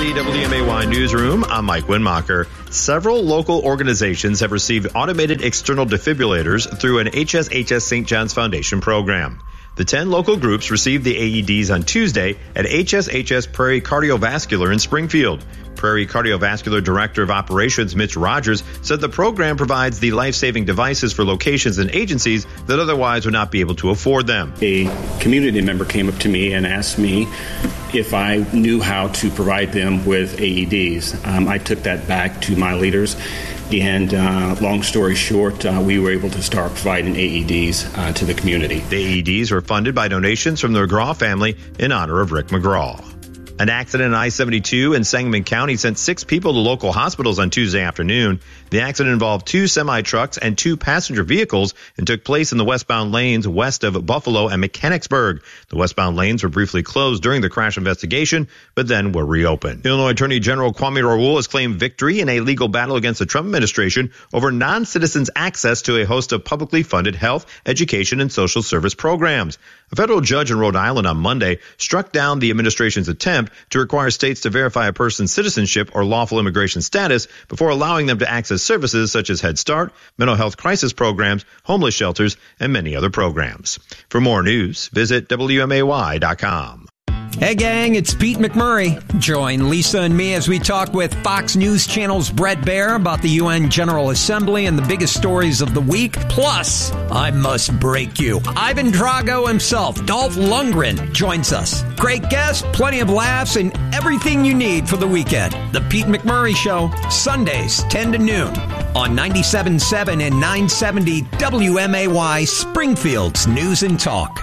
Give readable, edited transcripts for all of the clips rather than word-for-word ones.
the WMAY newsroom, I'm Mike Winmacher. Several local organizations have received automated external defibrillators through an HSHS St. John's Foundation program. The 10 local groups received the AEDs on Tuesday at HSHS Prairie Cardiovascular in Springfield. Prairie Cardiovascular Director of Operations Mitch Rogers said the program provides the life-saving devices for locations and agencies that otherwise would not be able to afford them. A community member came up to me and asked me if I knew how to provide them with AEDs. I took that back to my leaders, and long story short, we were able to start providing AEDs to the community. The AEDs were funded by donations from the McGraw family in honor of Rick McGraw. An accident in I-72 in Sangamon County sent 6 people to local hospitals on Tuesday afternoon. The accident involved 2 semi-trucks and 2 passenger vehicles and took place in the westbound lanes west of Buffalo and Mechanicsburg. The westbound lanes were briefly closed during the crash investigation, but then were reopened. Illinois Attorney General Kwame Raoul has claimed victory in a legal battle against the Trump administration over non-citizens' access to a host of publicly funded health, education, and social service programs. A federal judge in Rhode Island on Monday struck down the administration's attempt to require states to verify a person's citizenship or lawful immigration status before allowing them to access services such as Head Start, mental health crisis programs, homeless shelters, and many other programs. For more news, visit WMAY.com. Hey gang, it's Pete McMurray. Join Lisa and me as we talk with Fox News Channel's Brett Baer about the UN General Assembly and the biggest stories of the week. Plus, I must break you, Ivan Drago himself, Dolph Lundgren, joins us. Great guest, plenty of laughs, and everything you need for the weekend. The Pete McMurray Show, Sundays, 10 to noon on 97.7 and 970 WMAY, Springfield's News and Talk.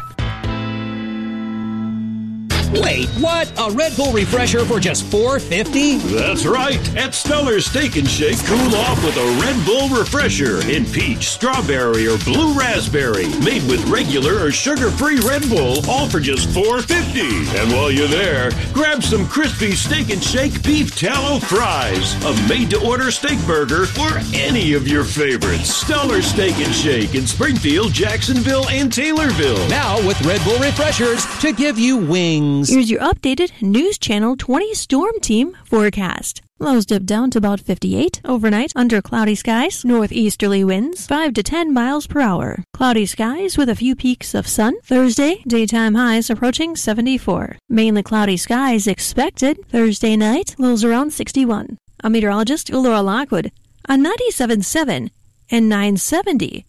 Wait, what? A Red Bull refresher for just $4.50? That's right. At Stellar's Steak and Shake, cool off with a Red Bull refresher in peach, strawberry, or blue raspberry. Made with regular or sugar-free Red Bull, all for just $4.50. And while you're there, grab some crispy Steak and Shake beef tallow fries, a made-to-order steak burger, or any of your favorites. Stellar's Steak and Shake in Springfield, Jacksonville, and Taylorville. Now with Red Bull refreshers to give you wings. Here's your updated News Channel 20 Storm Team forecast. Lows dip down to about 58. Overnight, under cloudy skies, northeasterly winds, 5 to 10 miles per hour. Cloudy skies with a few peaks of sun. Thursday, daytime highs approaching 74. Mainly cloudy skies expected. Thursday night, lows around 61. I'm meteorologist Laura Lockwood on 97.7 and 970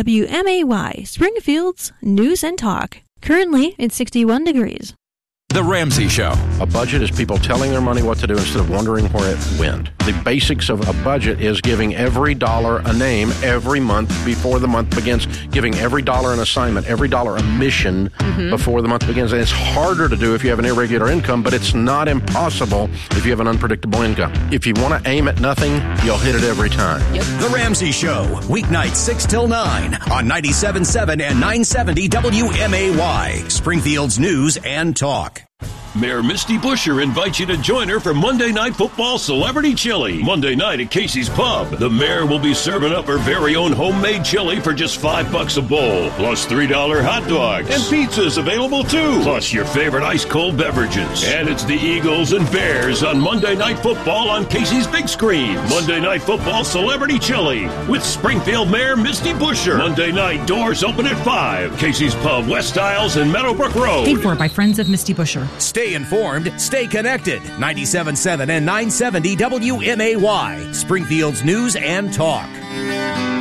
WMAY, Springfield's News and Talk. Currently, it's 61 degrees. The Ramsey Show. A budget is people telling their money what to do instead of wondering where it went. The basics of a budget is giving every dollar a name every month before the month begins, giving every dollar an assignment, every dollar a mission before the month begins. And it's harder to do if you have an irregular income, but it's not impossible if you have an unpredictable income. If you want to aim at nothing, you'll hit it every time. Yep. The Ramsey Show, weeknights 6 till 9 on 97.7 and 970 WMAY, Springfield's News and Talk. Mayor Misty Buscher invites you to join her for Monday Night Football Celebrity Chili. Monday night at Casey's Pub. The mayor will be serving up her very own homemade chili for just $5 a bowl, plus $3 hot dogs. And pizzas available too, plus your favorite ice-cold beverages. And it's the Eagles and Bears on Monday Night Football on Casey's Big Screen. Monday Night Football Celebrity Chili with Springfield Mayor Misty Buscher. Monday night, doors open at 5. Casey's Pub, West Isles and Meadowbrook Road. Paid for by Friends of Misty Buscher. Stay informed, stay connected. 97.7 and 970 WMAY, Springfield's News and Talk.